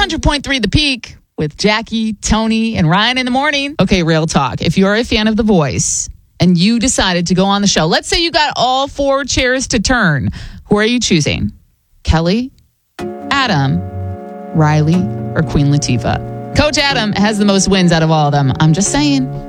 100.3 The Peak with Jackie, Tony, and Ryan in the morning. Okay, real talk. If you're a fan of The Voice and you decided to go on the show, let's say you got all 4 chairs to turn. Who are you choosing? Kelly, Adam, Riley, or Queen Latifah? Coach Adam has the most wins out of all of them. I'm just saying.